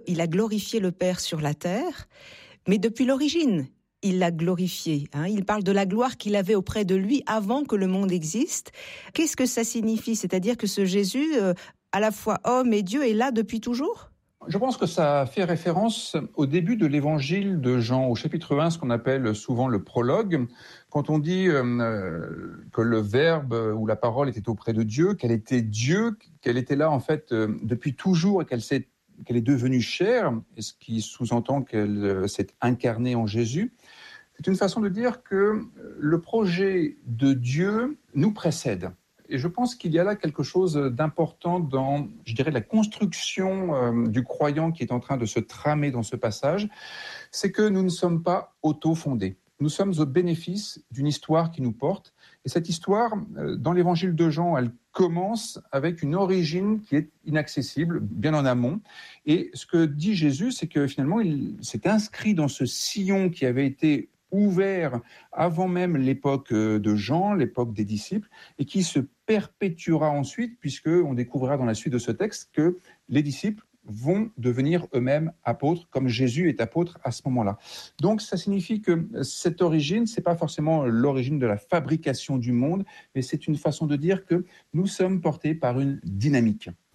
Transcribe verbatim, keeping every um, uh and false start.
il a glorifié le Père sur la terre, mais depuis l'origine, il l'a glorifié. Hein. Il parle de la gloire qu'il avait auprès de lui avant que le monde existe. Qu'est-ce que ça signifie ? C'est-à-dire que ce Jésus, euh, à la fois homme et Dieu, est là depuis toujours ? Je pense que ça fait référence au début de l'évangile de Jean, au chapitre un, ce qu'on appelle souvent le prologue, quand on dit euh, que le Verbe ou la parole était auprès de Dieu, qu'elle était Dieu, qu'elle était là en fait euh, depuis toujours et qu'elle s'est, qu'elle est devenue chair, et ce qui sous-entend qu'elle euh, s'est incarnée en Jésus. C'est une façon de dire que le projet de Dieu nous précède. Et je pense qu'il y a là quelque chose d'important dans, je dirais, la construction euh, du croyant qui est en train de se tramer dans ce passage, c'est que nous ne sommes pas auto-fondés. Nous sommes au bénéfice d'une histoire qui nous porte. Et cette histoire, euh, dans l'évangile de Jean, elle commence avec une origine qui est inaccessible, bien en amont. Et ce que dit Jésus, c'est que finalement, il s'est inscrit dans ce sillon qui avait été ouvert avant même l'époque de Jean, l'époque des disciples, et qui se perpétuera ensuite, puisqu'on découvrira dans la suite de ce texte que les disciples vont devenir eux-mêmes apôtres, comme Jésus est apôtre à ce moment-là. Donc, ça signifie que cette origine, c'est pas forcément l'origine de la fabrication du monde, mais c'est une façon de dire que nous sommes portés par une dynamique.